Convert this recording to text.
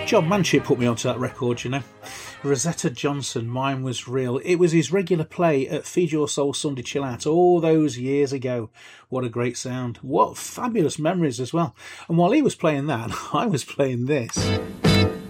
John Manship put me onto that record, you know. Rosetta Johnson, Mine Was Real. It was his regular play at Feed Your Soul Sunday Chill Out all those years ago. What a great sound. What fabulous memories as well. And while he was playing that, I was playing this.